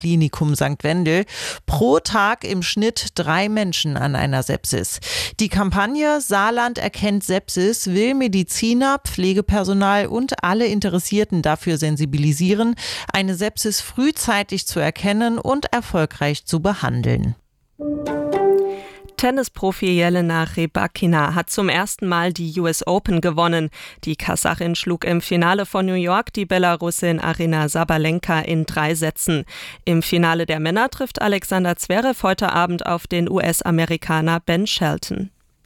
Klinikum St. Wendel. Pro Tag im Schnitt 3 Menschen an einer Sepsis. Die Kampagne Saarland erkennt Sepsis will Mediziner, Pflegepersonal und alle Interessierten dafür sensibilisieren, eine Sepsis frühzeitig zu erkennen und erfolgreich zu behandeln. Tennisprofi Jelena Rybakina hat zum ersten Mal die US Open gewonnen. Die Kasachin schlug im Finale von New York die Belarusin Aryna Sabalenka in 3 Sätzen. Im Finale der Männer trifft Alexander Zverev heute Abend auf den US-Amerikaner Ben Shelton.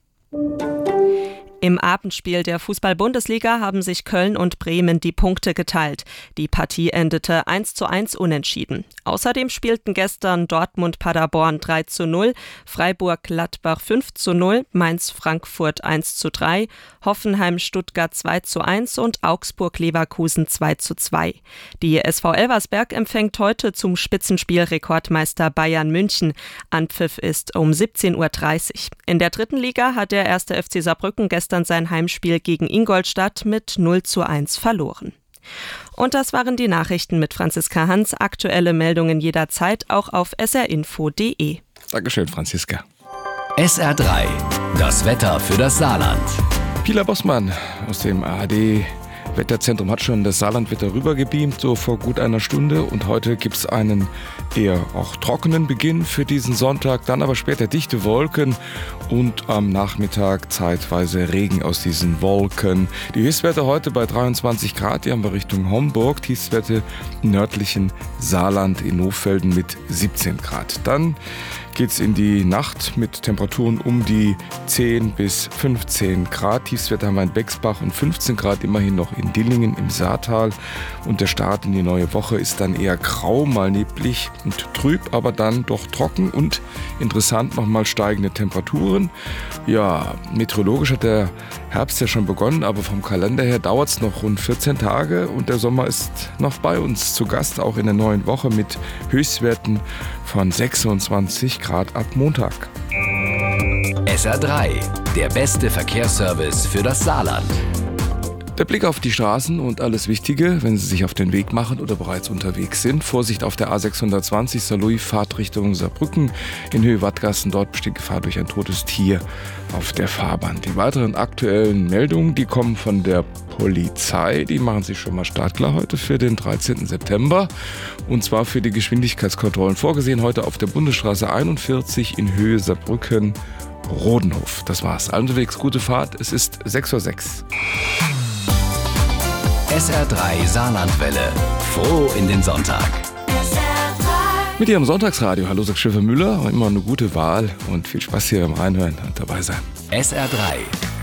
Im Abendspiel der Fußball-Bundesliga haben sich Köln und Bremen die Punkte geteilt. Die Partie endete 1:1 unentschieden. Außerdem spielten gestern Dortmund-Paderborn 3:0, Freiburg-Gladbach 5:0, Mainz-Frankfurt 1:3, Hoffenheim-Stuttgart 2:1 und Augsburg-Leverkusen 2:2. Die SV Elversberg empfängt heute zum Spitzenspiel Rekordmeister Bayern München. Anpfiff ist um 17:30 Uhr. In der 3. Liga hat der 1. FC Saarbrücken gestern sein Heimspiel gegen Ingolstadt mit 0:1 verloren. Und das waren die Nachrichten mit Franziska Hans. Aktuelle Meldungen jederzeit auch auf srinfo.de. Dankeschön, Franziska. SR3, das Wetter für das Saarland. Pila Bossmann aus dem ARD-Wetterzentrum hat schon das Saarlandwetter rübergebeamt, so vor gut einer Stunde. Und heute gibt es einen eher auch trockenen Beginn für diesen Sonntag, dann aber später dichte Wolken und am Nachmittag zeitweise Regen aus diesen Wolken. Die Höchstwerte heute bei 23 Grad, die haben wir Richtung Homburg, Tiefstwerte im nördlichen Saarland in Hoffelden mit 17 Grad. Dann geht's in die Nacht mit Temperaturen um die 10 bis 15 Grad. Tiefstwerte haben wir in Bexbach und 15 Grad immerhin noch in Dillingen im Saartal. Und der Start in die neue Woche ist dann eher grau, mal neblig und trüb, aber dann doch trocken und interessant nochmal steigende Temperaturen. Ja, meteorologisch hat der Herbst ja schon begonnen, aber vom Kalender her dauert es noch rund 14 Tage und der Sommer ist noch bei uns zu Gast, auch in der neuen Woche mit Höchstwerten von 26 Grad ab Montag. SR3, der beste Verkehrsservice für das Saarland. Der Blick auf die Straßen und alles Wichtige, wenn Sie sich auf den Weg machen oder bereits unterwegs sind. Vorsicht auf der A620 Saarlouis, Fahrt Richtung Saarbrücken. In Höhe Wattgassen, dort besteht Gefahr durch ein totes Tier auf der Fahrbahn. Die weiteren aktuellen Meldungen, die kommen von der Polizei. Die machen sich schon mal startklar heute für den 13. September. Und zwar für die Geschwindigkeitskontrollen vorgesehen heute auf der Bundesstraße 41 in Höhe Saarbrücken-Rodenhof. Das war's. Unterwegs, gute Fahrt. Es ist 6:06 Uhr. SR3 Saarlandwelle. Froh in den Sonntag. Mit Ihrem Sonntagsradio. Hallo, sagt Schiffer Müller. Immer eine gute Wahl und viel Spaß hier beim Reinhören und dabei sein. SR3